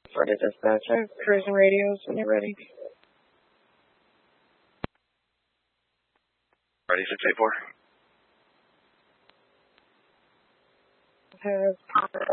For the dispatch, I have cruising radios when you're ready. Ready, 684. I have